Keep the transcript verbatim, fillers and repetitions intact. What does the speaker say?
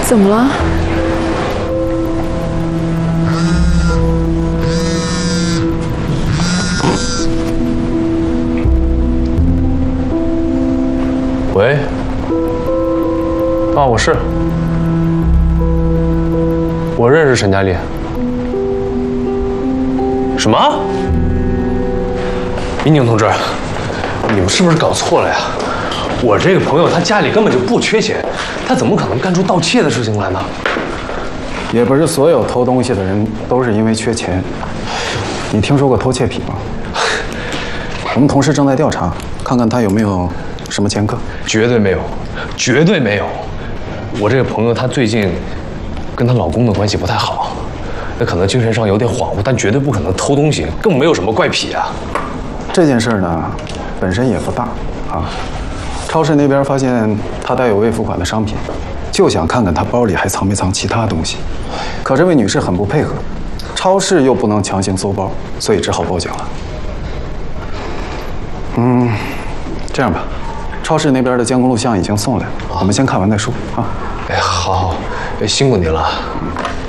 怎么了？ 喂，啊，我是，我认识沈佳丽。什么？民警同志，你们是不是搞错了呀？我这个朋友他家里根本就不缺钱，他怎么可能干出盗窃的事情来呢？ 也不是所有偷东西的人都是因为缺钱。你听说过偷窃癖吗？我们同事正在调查，看看他有没有什么前科。 绝对没有，绝对没有。我这个朋友她最近跟她老公的关系不太好，那可能精神上有点恍惚，但绝对不可能偷东西，更没有什么怪癖啊。 这件事呢，本身也不大啊。超市那边发现她带有未付款的商品，就想看看她包里还藏没藏其他东西。可这位女士很不配合，超市又不能强行搜包，所以只好报警了。嗯，这样吧，超市那边的监控录像已经送来了，我们先看完再说啊。 哎，好好，辛苦您了。